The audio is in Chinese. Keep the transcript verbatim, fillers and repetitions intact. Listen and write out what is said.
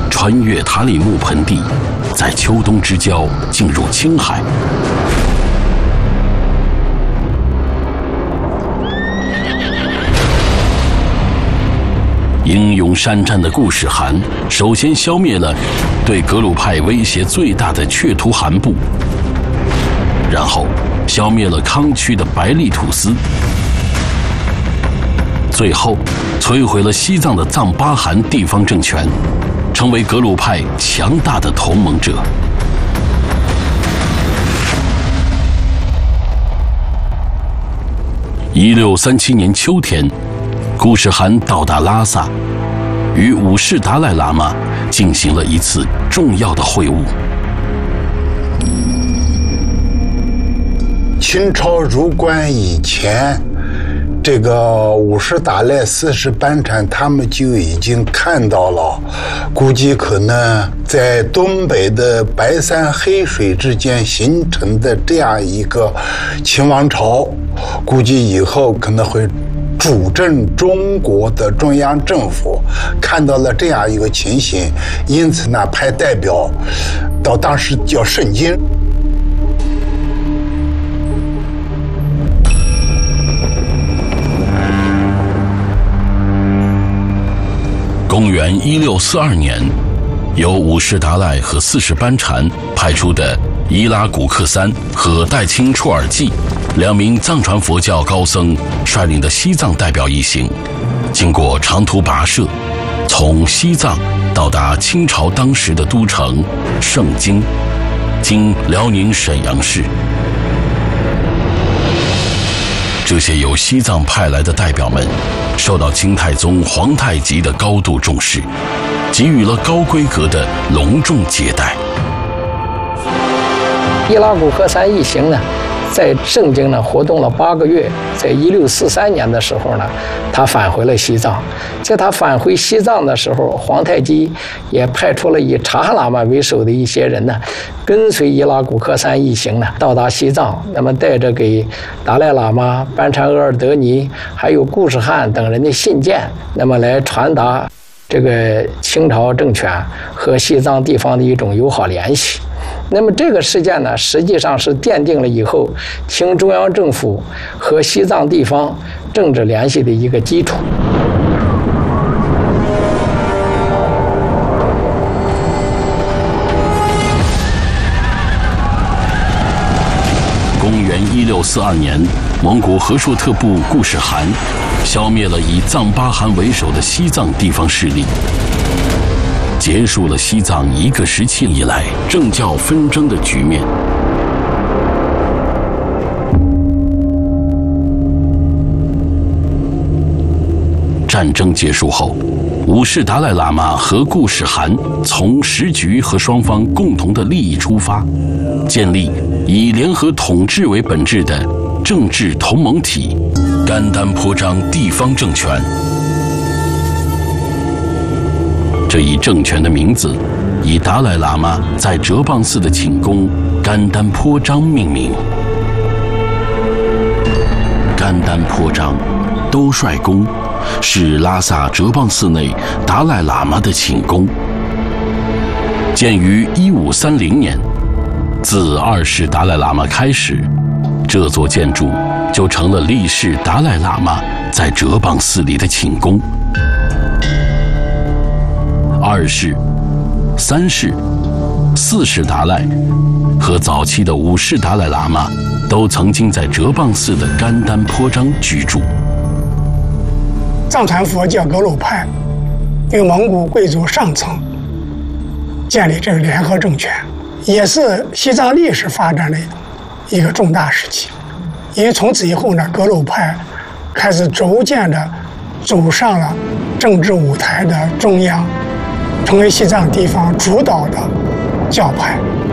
穿越塔里木盆地，在秋冬之交进入青海。英勇善战的固始汗首先消灭了对格鲁派威胁最大的却图汗部，然后消灭了康区的白利土司，最后摧毁了西藏的藏巴汗地方政权，成为格鲁派强大的同盟者。一六三七年秋天，固始汗到达拉萨，与五世达赖喇嘛进行了一次重要的会晤。 清朝入关以前，这个五世达赖、四世班禅他们就已经看到了，估计可能在东北的白山黑水之间形成的这样一个清王朝，估计以后可能会主政中国的中央政府，看到了这样一个情形，因此呢派代表到当时叫盛京。 公元一六四二年，由五世达赖和四世班禅派出的伊拉古克三和代钦绰尔济两名藏传佛教高僧率领的西藏代表一行，经过长途跋涉，从西藏到达清朝当时的都城盛京，今辽宁沈阳市。这些由西藏派来的代表们受到清太宗皇太极的高度重视，给予了高规格的隆重接待。 伊拉古克三一行呢，在盛京呢活动了八个月，在一六四三年的时候呢，他返回了西藏。在他返回西藏的时候，皇太极也派出了以察哈喇嘛为首的一些人呢，跟随伊拉古克三一行呢到达西藏，那么带着给达赖喇嘛、班禅额尔德尼还有固始汗等人的信件，那么来传达这个清朝政权和西藏地方的一种友好联系。那么这个事件呢，实际上是奠定了以后清中央政府和西藏地方政治联系的一个基础。 公元一六四二年，蒙古和硕特部固始汗消灭了以藏巴汗为首的西藏地方势力，结束了西藏一个时期以来政教纷争的局面。战争结束后，五世达赖喇嘛和固始汗从时局和双方共同的利益出发，建立以联合统治为本质的政治同盟体——甘丹颇章地方政权。这一政权的名字以达赖喇嘛在哲蚌寺的寝宫甘丹颇章命名。甘丹颇章兜率宫是拉萨哲蚌寺内达赖喇嘛的寝宫，建于一五三零年。自二世达赖喇嘛开始，这座建筑就成了历世达赖喇嘛在哲蚌寺里的寝宫。二世、三世、四世达赖和早期的五世达赖喇嘛都曾经在哲蚌寺的甘丹颇章居住。 藏传佛教格鲁派对蒙古贵族上层建立这个联合政权，也是西藏历史发展的一个重大时期。因为从此以后呢，格鲁派开始逐渐的走上了政治舞台的中央，成为西藏地方主导的教派。